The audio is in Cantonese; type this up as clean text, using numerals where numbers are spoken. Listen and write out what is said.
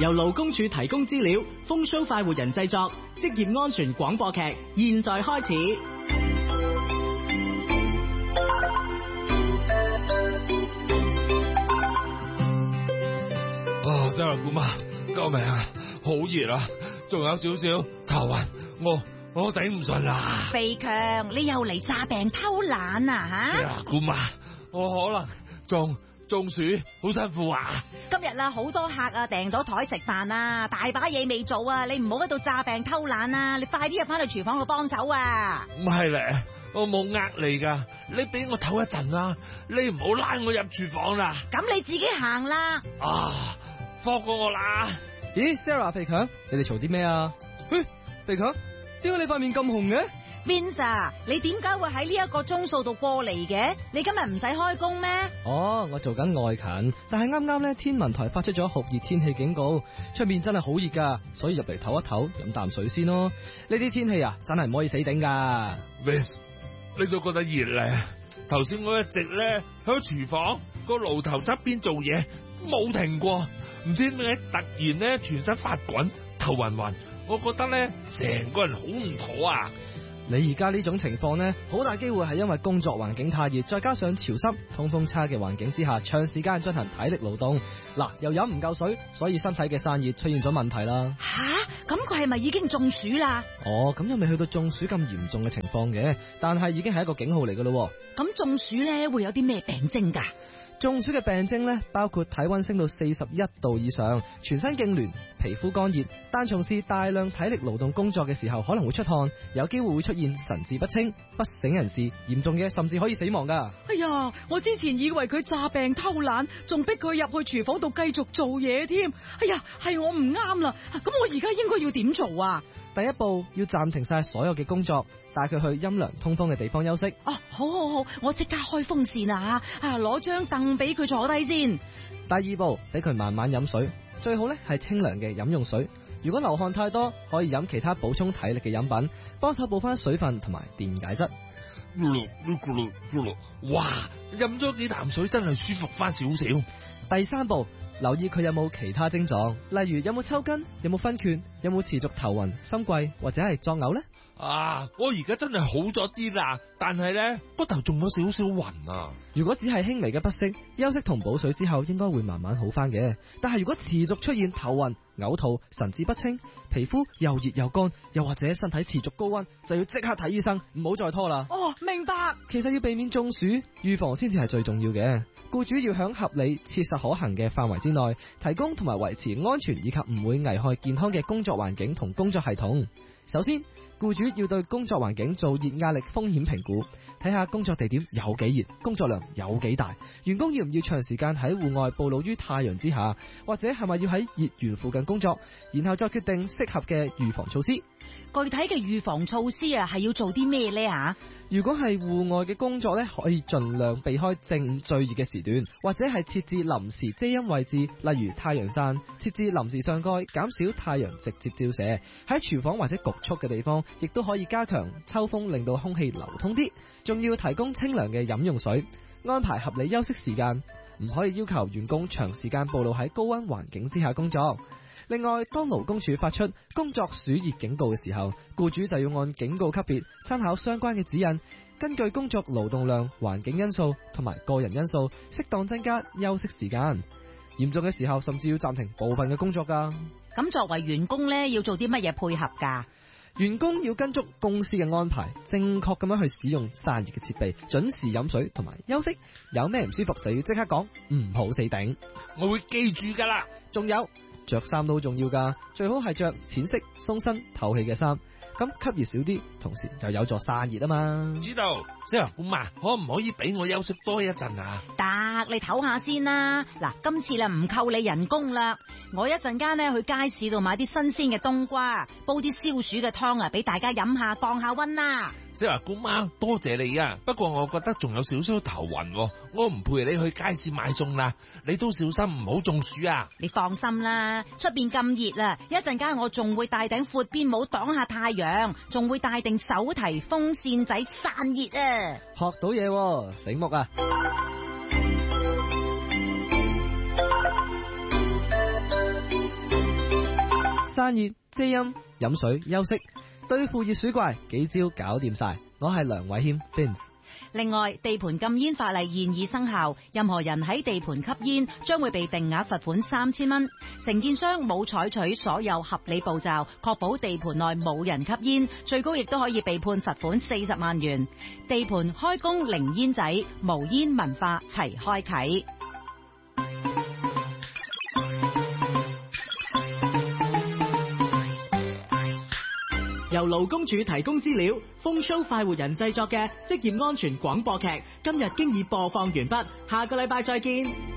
由勞工處提供資料，風騷快活人製作，職業安全廣播劇，現在開始。 Sarah姑媽，救命啊！好熱啊，仲有少少頭暈，我頂唔順啦。 肥強，你又嚟詐病偷懶啊吓 ？Sarah姑媽，我可能中暑，好辛苦啊！ 今日啦，好多客啊訂咗台食飯啊，大把嘢未做啊，你唔好喺度詐病偷懶啊！你快啲入翻去廚房度幫手啊！ 唔係咧，我冇呃你噶，你俾我唞一陣啦，你唔好拉我入廚房啦。 咁你自己行啦。 放過我啦！ 咦 ，Sarah 肥強，你哋嘈啲咩啊？嘿，肥強，點解你塊面咁紅嘅？ Vince， 你點解會喺呢一個鐘數度過嚟嘅？你今日唔使開工咩？ 哦，我做緊外勤，但係啱啱咧天文台發出咗酷熱天氣警告，出面真係好熱噶，所以入嚟唞一唞，飲啖水先咯。呢啲天氣啊，真係唔可以死頂噶。 Vince， 你都覺得熱咧？頭先我一直咧喺廚房個爐頭側邊做嘢，冇停過。唔知點解突然咧全身發滾，頭暈暈，我覺得咧成個人好唔妥啊！ 你而家呢種情況呢，好大機會係因為工作環境太熱，再加上潮濕、通風差嘅環境之下，長時間進行體力勞動，嗱又飲唔夠水，所以身體嘅散熱出現咗問題啦。 吓，咁佢係咪已經中暑啦？ 哦，咁又未去到中暑咁嚴重嘅情況嘅，但係已經係一個警號嚟噶咯。 咁中暑咧會有啲咩病徵噶？ 中暑嘅病徵咧，包括體溫升到41度以上，全身痙攣、皮膚乾熱，但從事大量體力勞動工作嘅時候可能會出汗，有機會會出現神志不清、不省人事，嚴重嘅甚至可以死亡噶。 哎呀，我之前以為佢詐病偷懶，仲逼佢入去廚房度繼續做嘢添。哎呀，係我唔啱啦，咁我而家應該要點做啊？ 第一步要暫停晒所有嘅工作，帶佢去陰涼通風嘅地方休息。 好，我即刻開風扇啊！攞張凳俾佢坐低先。 第二步，俾佢慢慢飲水，最好咧係清涼嘅飲用水。如果流汗太多，可以飲其他補充體力嘅飲品，幫手補翻水分同埋電解質。 哇！飲咗幾啖水真係舒服翻少少。 第三步，留意佢有冇其他症狀，例如有冇抽筋、有冇昏厥、有冇持續頭暈、心悸或者係作嘔呢？ 我而家真係好咗啲啦，但係呢，個頭仲有少少暈啊。 如果只係輕微嘅不適，休息同補水之後應該會慢慢好翻嘅。但係如果持續出現頭暈、嘔吐、神志不清、皮膚又熱又乾，又或者身體持續高溫，就要即刻睇醫生，唔好再拖啦。 明白。 其實要避免中暑，預防先至係最重要嘅。僱主要響合理、切實可行嘅範圍之內，提供同埋維持安全以及唔會危害健康嘅工作環境同工作系統。首先，僱主要對工作環境做熱壓力風險評估，睇下工作地點有幾熱，工作量有幾大，員工要唔要長時間喺戶外暴露於太陽之下，或者係咪要喺熱源附近工作，然後再決定適合嘅預防措施。 具體嘅預防措施係要做啲咩呢？ 如果係戶外嘅工作咧，可以盡量避開正午最熱嘅時段，或者係設置臨時遮陰位置，例如太陽傘，設置臨時上蓋，減少太陽直接照射。喺廚房或者局促嘅地方，亦都可以加強抽風，令到空氣流通啲。仲要提供清涼嘅飲用水，安排合理休息時間，唔可以要求員工長時間暴露喺高溫環境之下工作。另外，當勞工處發出工作暑熱警告嘅時候，僱主就要按警告級別參考相關嘅指引，根據工作勞動量、環境因素同埋個人因素，適當增加休息時間。嚴重嘅時候，甚至要暫停部分嘅工作噶。 咁作為員工呢，要做啲乜嘢配合噶？ 員工要跟足公司嘅安排，正確咁樣去使用散熱嘅設備，準時飲水同埋休息。有咩唔舒服就要即刻講，唔好死頂。 我會記住噶啦。 仲有，着衫都重要噶，最好係着淺色、鬆身、透氣嘅衫，咁吸熱少啲，同時就有助散熱啊嘛。 知道，Sarah姑媽，可唔可以俾我休息多一陣啊？ 得，你唞下先啦。嗱，今次啦唔扣你人工啦，我一陣間呢去街市度買啲新鮮嘅冬瓜，煲啲消暑嘅湯啊，俾大家飲下，降下溫啦。 Sarah姑媽，多謝你啊！不過我覺得仲有少少頭暈，我唔陪你去街市買餸啦，你都小心唔好中暑啊！ 你放心啦，出邊咁熱啊，一陣間我仲會戴頂闊邊帽擋下太陽，仲會帶定手提風扇仔散熱啊！ 學到嘢，醒目啊！ 散熱、遮陰、飲水、休息，對付熱暑怪，幾招搞掂晒。我係梁偉謙 Vince。 另外，地盤禁煙法例現已生效，任何人喺地盤吸煙將會被定額罰款3000蚊。承建商冇採取所有合理步驟，確保地盤內冇人吸煙，最高亦都可以被判罰款40萬元。地盤開工零煙仔，無煙文化齊開啟。 由勞工處提供資料，風騷快活人製作嘅職業安全廣播劇，今日經已播放完畢，下個禮拜再見。